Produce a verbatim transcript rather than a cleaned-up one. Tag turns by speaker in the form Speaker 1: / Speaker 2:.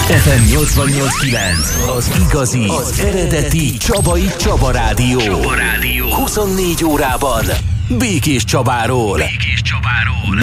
Speaker 1: ef em nyolcvannyolc kilenc, az igazi, az eredeti Csabai Csaba Rádió. Csaba Rádió. huszonnégy órában Békés Csabáról. Békés Csabáról.